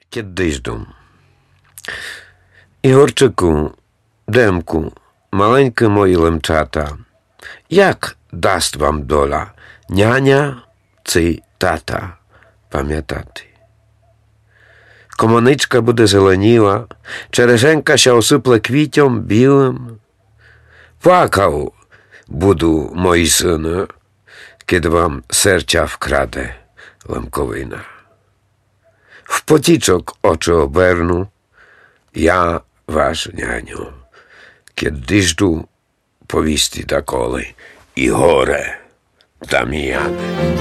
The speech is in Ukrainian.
Кідись дум. Ігорчику, Демку, маленькі мої лемчата, як дасть вам доля, няня чи тата, пам'ятати? Комуничка буде зеленіла, черешенька ще осипле квітом білим. Плакав буду, мої сини, кид вам серця вкраде лемковина. В потічок очі оберну, я ваш няню, кид діжду повісти доколи і горе Дам'яне.